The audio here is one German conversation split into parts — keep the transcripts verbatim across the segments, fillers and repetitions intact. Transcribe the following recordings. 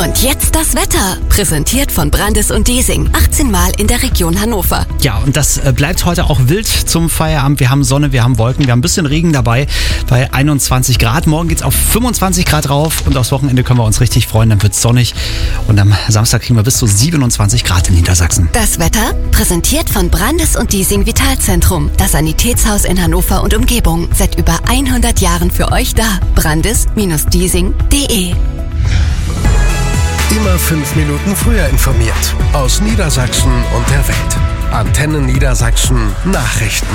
Und jetzt das Wetter, präsentiert von Brandes und Diesing, achtzehn Mal in der Region Hannover. Ja, und das bleibt heute auch wild zum Feierabend. Wir haben Sonne, wir haben Wolken, wir haben ein bisschen Regen dabei bei einundzwanzig Grad. Morgen geht's auf fünfundzwanzig Grad rauf und aufs Wochenende können wir uns richtig freuen, dann wird's sonnig. Und am Samstag kriegen wir bis zu siebenundzwanzig Grad in Niedersachsen. Das Wetter, präsentiert von Brandes und Diesing Vitalzentrum, das Sanitätshaus in Hannover und Umgebung, seit über hundert Jahren für euch da. brandes Bindestrich diesing punkt de. Immer fünf Minuten früher informiert. Aus Niedersachsen und der Welt. Antenne Niedersachsen Nachrichten.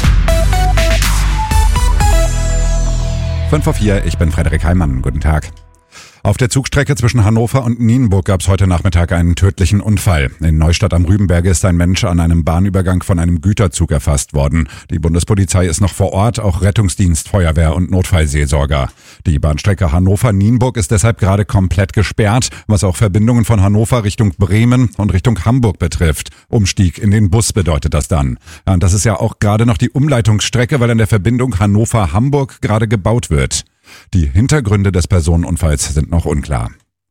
fünf vor vier, ich bin Frederik Heimann. Guten Tag. Auf der Zugstrecke zwischen Hannover und Nienburg gab es heute Nachmittag einen tödlichen Unfall. In Neustadt am Rübenberge ist ein Mensch an einem Bahnübergang von einem Güterzug erfasst worden. Die Bundespolizei ist noch vor Ort, auch Rettungsdienst, Feuerwehr und Notfallseelsorger. Die Bahnstrecke Hannover-Nienburg ist deshalb gerade komplett gesperrt, was auch Verbindungen von Hannover Richtung Bremen und Richtung Hamburg betrifft. Umstieg in den Bus bedeutet das dann. Ja, und das ist ja auch gerade noch die Umleitungsstrecke, weil an der Verbindung Hannover-Hamburg gerade gebaut wird. Die Hintergründe des Personenunfalls sind noch unklar.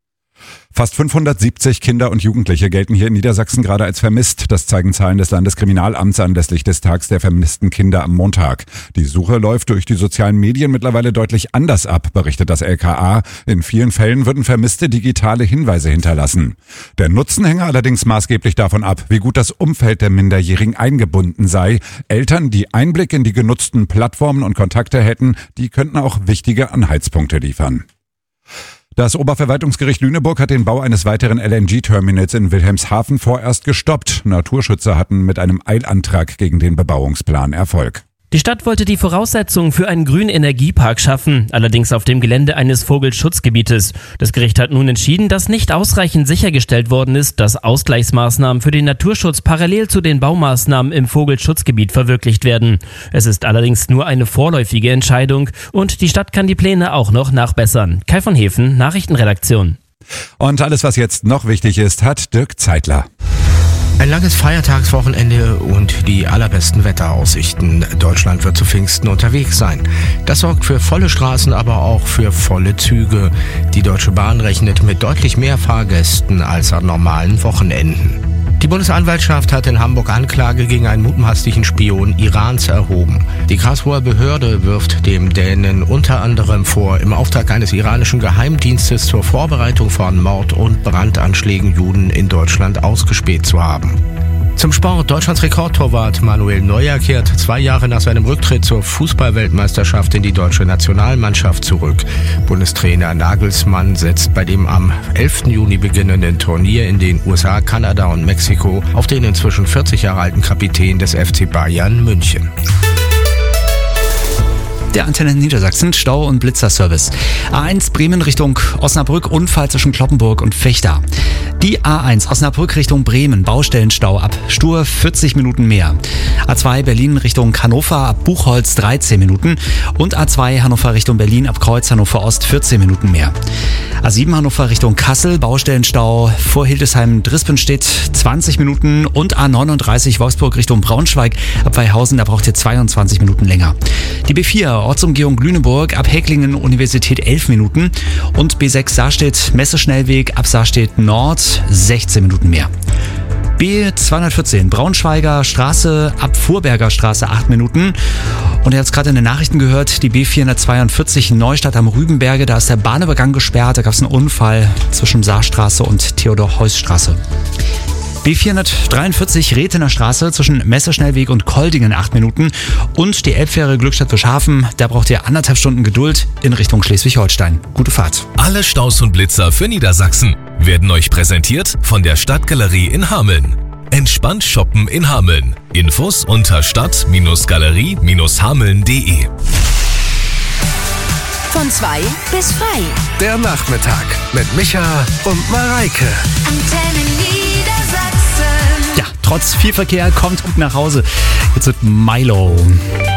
Fast fünfhundertsiebzig Kinder und Jugendliche gelten hier in Niedersachsen gerade als vermisst. Das zeigen Zahlen des Landeskriminalamts anlässlich des Tags der vermissten Kinder am Montag. Die Suche läuft durch die sozialen Medien mittlerweile deutlich anders ab, berichtet das L K A. In vielen Fällen würden Vermisste digitale Hinweise hinterlassen. Der Nutzen hänge allerdings maßgeblich davon ab, wie gut das Umfeld der Minderjährigen eingebunden sei. Eltern, die Einblick in die genutzten Plattformen und Kontakte hätten, die könnten auch wichtige Anhaltspunkte liefern. Das Oberverwaltungsgericht Lüneburg hat den Bau eines weiteren L N G-Terminals in Wilhelmshaven vorerst gestoppt. Naturschützer hatten mit einem Eilantrag gegen den Bebauungsplan Erfolg. Die Stadt wollte die Voraussetzungen für einen grünen Energiepark schaffen, allerdings auf dem Gelände eines Vogelschutzgebietes. Das Gericht hat nun entschieden, dass nicht ausreichend sichergestellt worden ist, dass Ausgleichsmaßnahmen für den Naturschutz parallel zu den Baumaßnahmen im Vogelschutzgebiet verwirklicht werden. Es ist allerdings nur eine vorläufige Entscheidung und die Stadt kann die Pläne auch noch nachbessern. Kai von Hefen, Nachrichtenredaktion. Und alles, was jetzt noch wichtig ist, hat Dirk Zeitler. Ein langes Feiertagswochenende und die allerbesten Wetteraussichten. Deutschland wird zu Pfingsten unterwegs sein. Das sorgt für volle Straßen, aber auch für volle Züge. Die Deutsche Bahn rechnet mit deutlich mehr Fahrgästen als an normalen Wochenenden. Die Bundesanwaltschaft hat in Hamburg Anklage gegen einen mutmaßlichen Spion Irans erhoben. Die Karlsruher Behörde wirft dem Dänen unter anderem vor, im Auftrag eines iranischen Geheimdienstes zur Vorbereitung von Mord- und Brandanschlägen Juden in Deutschland ausgespäht zu haben. Zum Sport. Deutschlands Rekordtorwart Manuel Neuer kehrt zwei Jahre nach seinem Rücktritt zur Fußball-Weltmeisterschaft in die deutsche Nationalmannschaft zurück. Bundestrainer Nagelsmann setzt bei dem am elften Juni beginnenden Turnier in den U S A, Kanada und Mexiko auf den inzwischen vierzig Jahre alten Kapitän des F C Bayern München. Der Antenne Niedersachsen Stau- und Blitzerservice. A eins Bremen Richtung Osnabrück, Unfall zwischen Kloppenburg und Vechta. Die A eins Osnabrück Richtung Bremen, Baustellenstau ab Stur vierzig Minuten mehr. A zwei Berlin Richtung Hannover ab Buchholz dreizehn Minuten und A zwei Hannover Richtung Berlin ab Kreuz Hannover Ost vierzehn Minuten mehr. A sieben Hannover Richtung Kassel, Baustellenstau vor Hildesheim-Drispenstedt zwanzig Minuten und A neununddreißig Wolfsburg Richtung Braunschweig ab Weihausen, da braucht ihr zweiundzwanzig Minuten länger. Die B vier Ortsumgehung Lüneburg ab Häklingen Universität elf Minuten und B sechs Saarstedt Messeschnellweg ab Saarstedt Nord sechzehn Minuten mehr. B zweihundertvierzehn Braunschweiger Straße ab Vorberger Straße acht Minuten. Und ihr habt es gerade in den Nachrichten gehört, die B vierhundertzweiundvierzig Neustadt am Rübenberge, da ist der Bahnübergang gesperrt, da gab es einen Unfall zwischen Saarstraße und Theodor-Heuss-Straße. B vierhundertdreiundvierzig Rethener Straße zwischen Messeschnellweg und Koldingen acht Minuten und die Elbfähre Glückstadt-Fischhafen, da braucht ihr anderthalb Stunden Geduld in Richtung Schleswig-Holstein. Gute Fahrt. Alle Staus und Blitzer für Niedersachsen werden euch präsentiert von der Stadtgalerie in Hameln. Entspannt shoppen in Hameln. Infos unter stadt-galerie hameln punkt de. Von zwei bis frei. Der Nachmittag mit Micha und Mareike. Antenne Niedersachsen. Ja, trotz viel Verkehr kommt gut nach Hause. Jetzt wird Milo.